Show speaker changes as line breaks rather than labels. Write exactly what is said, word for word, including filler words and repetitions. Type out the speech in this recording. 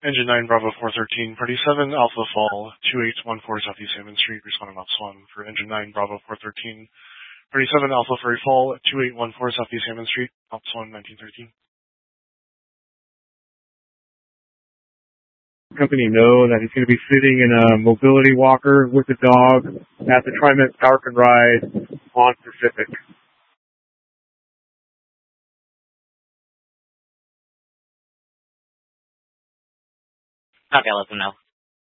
Engine nine, Bravo four thirteen, Party seven, Alpha Fall, two eight one four Southeast Hammond Street, responding Ops one for Engine nine, Bravo four thirteen, Party seven, Alpha Furry Fall, two eight one four Southeast Hammond Street, Ops one, nineteen thirteen.
Company know that he's going to be sitting in a mobility walker with a dog at the TriMet Park and Ride on Pacific.
Okay, I'll let them know.